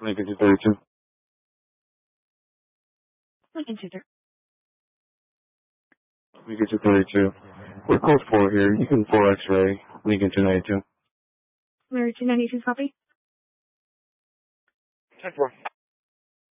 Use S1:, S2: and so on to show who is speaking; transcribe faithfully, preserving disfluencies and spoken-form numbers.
S1: Lincoln two thirty-two.
S2: Lincoln two thirty.
S1: Lincoln two thirty-two. We're code four here. You can four X-ray. Lincoln two ninety-two.
S2: Mary two ninety-two copy.
S3: ten four.